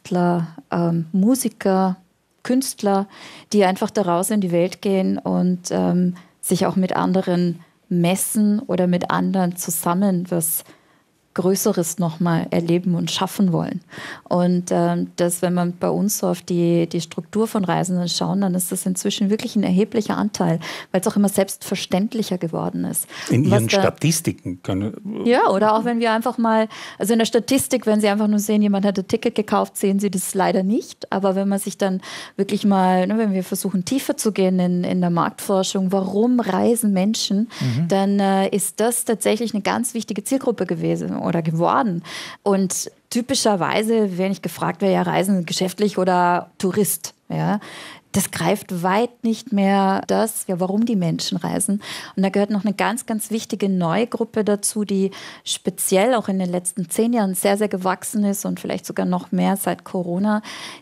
Wissenschaftler, Musiker, Künstler, die einfach daraus in die Welt gehen und sich auch mit anderen messen oder mit anderen zusammen was Größeres nochmal erleben und schaffen wollen. Und das, wenn man bei uns so auf die Struktur von Reisenden schauen, dann ist das inzwischen wirklich ein erheblicher Anteil, weil es auch immer selbstverständlicher geworden ist. In Ihren Statistiken können... Ja, oder auch wenn wir einfach mal, also in der Statistik, wenn Sie einfach nur sehen, jemand hat ein Ticket gekauft, sehen Sie das leider nicht. Aber wenn man sich dann wirklich mal, wenn wir versuchen tiefer zu gehen in der Marktforschung, warum reisen Menschen, dann ist das tatsächlich eine ganz wichtige Zielgruppe gewesen oder geworden. Und typischerweise, wenn ich gefragt werde, ja, reisen geschäftlich oder Tourist, ja, das greift weit nicht mehr das, ja, warum die Menschen reisen. Und da gehört noch eine ganz, ganz wichtige neue Gruppe dazu, die speziell auch in den letzten 10 Jahren sehr, sehr gewachsen ist und vielleicht sogar noch mehr seit Corona,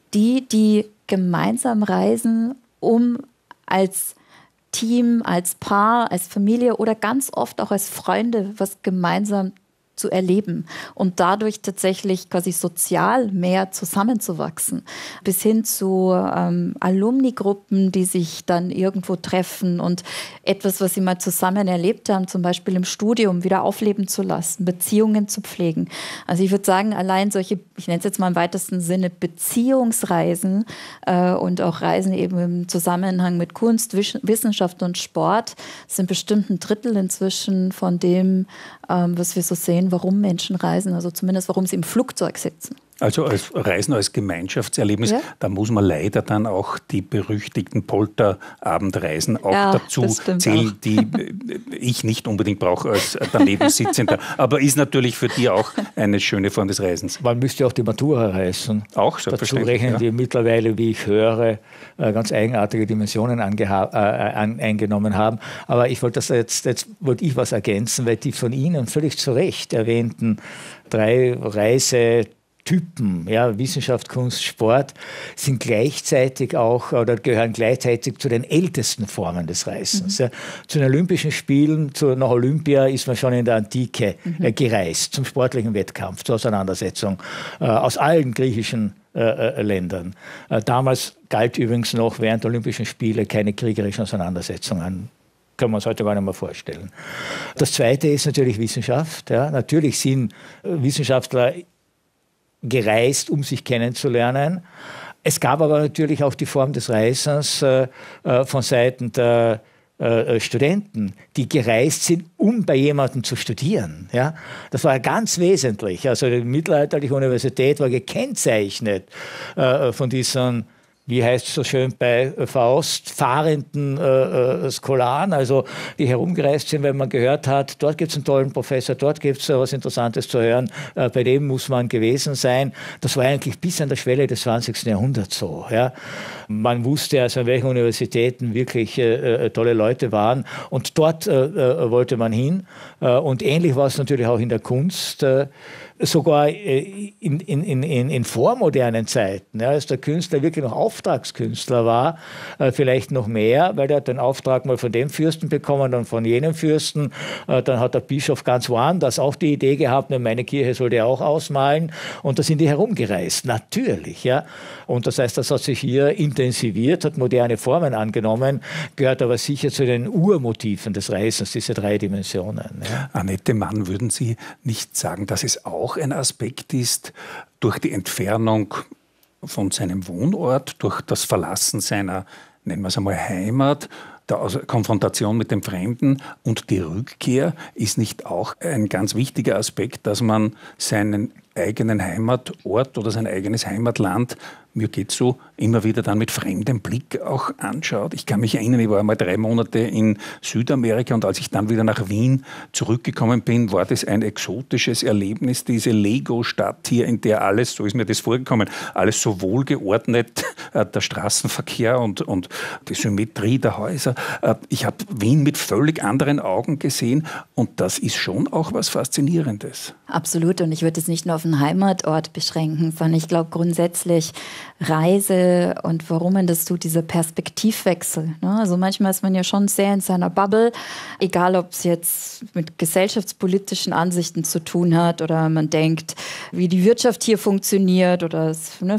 die gemeinsam reisen, um als Team, als Paar, als Familie oder ganz oft auch als Freunde was gemeinsam zu erleben und dadurch tatsächlich quasi sozial mehr zusammenzuwachsen. Bis hin zu Alumni-Gruppen, die sich dann irgendwo treffen und etwas, was sie mal zusammen erlebt haben, zum Beispiel im Studium, wieder aufleben zu lassen, Beziehungen zu pflegen. Also ich würde sagen, allein solche, ich nenne es jetzt mal im weitesten Sinne, Beziehungsreisen und auch Reisen eben im Zusammenhang mit Kunst, Wissenschaft und Sport sind bestimmt ein Drittel inzwischen von dem, was wir so sehen, warum Menschen reisen, also zumindest warum sie im Flugzeug sitzen. Also als Reisen als Gemeinschaftserlebnis, ja. Da muss man leider dann auch die berüchtigten Polterabendreisen auch dazu zählen, die ich nicht unbedingt brauche als daneben Sitzender. Aber ist natürlich für die auch eine schöne Form des Reisens. Man müsste auch die Matura-Reisen auch dazu rechnen, die mittlerweile, wie ich höre, ganz eigenartige Dimensionen eingenommen haben. Aber ich wollte jetzt wollte ich was ergänzen, weil die von Ihnen völlig zu Recht erwähnten 3 Reisetypen, ja, Wissenschaft, Kunst, Sport, sind gleichzeitig auch oder gehören gleichzeitig zu den ältesten Formen des Reisens. Ja. Zu den Olympischen Spielen, nach Olympia ist man schon in der Antike gereist, zum sportlichen Wettkampf, zur Auseinandersetzung aus allen griechischen Ländern. Damals galt übrigens noch während der Olympischen Spiele keine kriegerischen Auseinandersetzungen. Kann man uns heute gar nicht mehr vorstellen. Das Zweite ist natürlich Wissenschaft. Ja. Natürlich sind Wissenschaftler gereist, um sich kennenzulernen. Es gab aber natürlich auch die Form des Reisens von Seiten der Studenten, die gereist sind, um bei jemandem zu studieren. Ja? Das war ganz wesentlich. Also die mittelalterliche Universität war gekennzeichnet von diesen, wie heißt es so schön bei Faust, fahrenden Scholaren, also die herumgereist sind, weil man gehört hat, dort gibt es einen tollen Professor, dort gibt es was Interessantes zu hören, bei dem muss man gewesen sein. Das war eigentlich bis an der Schwelle des 20. Jahrhunderts so. Ja. Man wusste also, an welchen Universitäten wirklich tolle Leute waren und dort wollte man hin. Und ähnlich war es natürlich auch in der Kunst. Sogar in vormodernen Zeiten, ja, als der Künstler wirklich noch Auftragskünstler war, vielleicht noch mehr, weil er hat den Auftrag mal von dem Fürsten bekommen, dann von jenem Fürsten. Dann hat der Bischof ganz woanders auch die Idee gehabt, meine Kirche sollte er auch ausmalen. Und da sind die herumgereist, natürlich. Ja. Und das heißt, das hat sich hier intensiviert, hat moderne Formen angenommen, gehört aber sicher zu den Urmotiven des Reisens, diese 3 Dimensionen. Ja. Annette Mann, würden Sie nicht sagen, dass es auch ein Aspekt ist, durch die Entfernung von seinem Wohnort, durch das Verlassen seiner, nennen wir es einmal, Heimat, der Konfrontation mit dem Fremden und die Rückkehr ist nicht auch ein ganz wichtiger Aspekt, dass man seinen eigenen Heimatort oder sein eigenes Heimatland, mir geht so, immer wieder dann mit fremdem Blick auch anschaut. Ich kann mich erinnern, ich war einmal 3 Monate in Südamerika und als ich dann wieder nach Wien zurückgekommen bin, war das ein exotisches Erlebnis, diese Lego-Stadt hier, in der alles, so ist mir das vorgekommen, alles so wohlgeordnet, der Straßenverkehr und die Symmetrie der Häuser. Ich habe Wien mit völlig anderen Augen gesehen und das ist schon auch was Faszinierendes. Absolut, und ich würde es nicht nur auf den Heimatort beschränken, sondern ich glaube grundsätzlich Reise und warum man das tut, dieser Perspektivwechsel. Ne? Also manchmal ist man ja schon sehr in seiner Bubble, egal ob es jetzt mit gesellschaftspolitischen Ansichten zu tun hat oder man denkt, wie die Wirtschaft hier funktioniert oder es